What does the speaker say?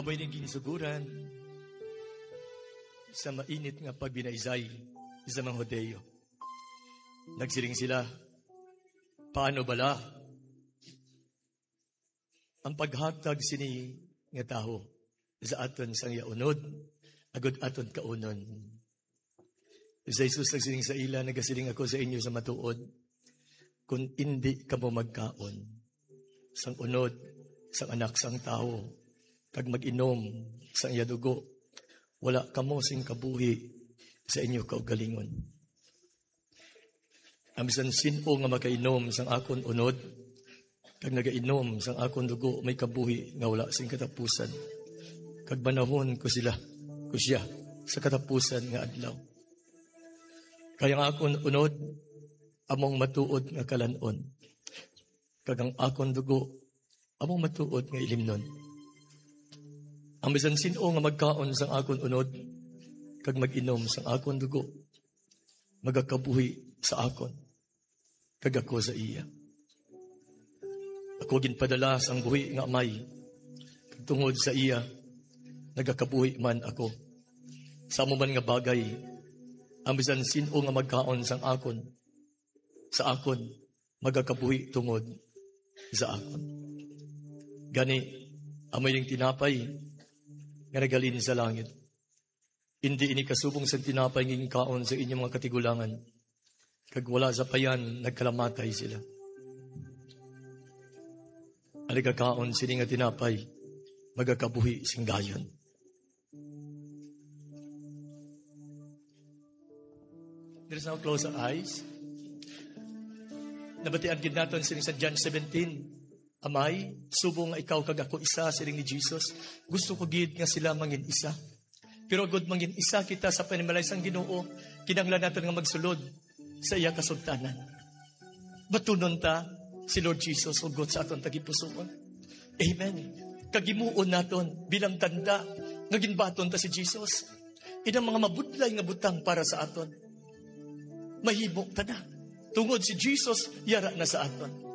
Amoy ning ginsuguran sa mainit nga pagbinaysay sa mga Hodeo. Nagsiring sila, paano bala ang paghatag sini nga taho sa aton sang yaunod, agud aton kaunon. Sa Jesus nagsiring sa ila, nagasiring ako sa inyo sa matuod, kung hindi ka mo magkaon, sang unod, sang anak, sang tao, kag mag-inom sang iya dugo, wala kamo sing kabuhi sa inyo kaugalingon. Ang bisan sino nga makainom sang akon unod, kag nagainom sang akon dugo, may kabuhi nga wala sing katapusan. Kag banahon ko siya sa katapusan nga adlaw. Kaya ang akon unod, among matuod nga kalanon. Kag ang akon dugo, among matuod nga ilimnon. Ang bisan sino nga magkaon sang akon unod, kag mag-inom sang akon dugo, magakabuhi sa akon, kag ako sa iya. Ako ginpadala sang buhi nga amay, kag tungod sa iya, nagakabuhi man ako. Sa mo man nga bagay, ang bisan sino nga magkaon sang akon, sa akon, magakabuhi tungod sa akon. Gani, amoy yung tinapay, nga nagalin sa langit. Hindi ini kasubong sa tinapay nging kaon sa inyong mga katigulangan. Kag wala sa payan, nagkalamatay sila. Aligakaon sini nga tinapay, magakabuhi sing gayon. Let's now close our eyes. Nabatian gid naton sini sa John 17. Amay, subong nga ikaw kag ako isa, siling ni Jesus. Gusto ko gid nga sila mangin isa. Pero agud mangin isa kita sa panimalay sang Ginoo, kinahanglan naton nga magsulod sa iya kasultanan. Batunon ta si Lord Jesus ugot sa aton tagipusoon. Amen. Kagimuon naton bilang tanda nga ginbaton ta si Jesus. Inang mga mabudlay nga butang para sa aton. Mahibok ta na. Tungod si Jesus, yara na sa aton.